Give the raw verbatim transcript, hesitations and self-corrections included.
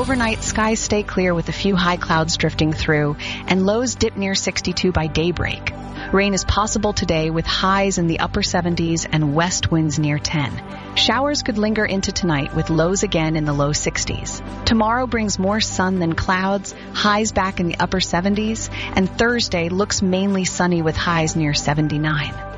Overnight, skies stay clear with a few high clouds drifting through, and lows dip near sixty-two by daybreak. Rain is possible today with highs in the upper seventies and west winds near ten. Showers could linger into tonight with lows again in the low sixties. Tomorrow brings more sun than clouds, highs back in the upper seventies, and Thursday looks mainly sunny with highs near seventy-nine.